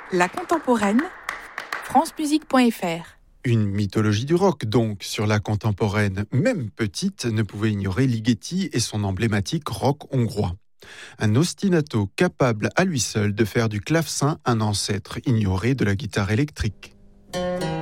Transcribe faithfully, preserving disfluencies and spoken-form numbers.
La contemporaine, francemusique point f r. Une mythologie du rock, donc, sur la contemporaine. Même petite, ne pouvait ignorer Ligeti et son emblématique rock hongrois. Un ostinato capable à lui seul de faire du clavecin un ancêtre ignoré de la guitare électrique.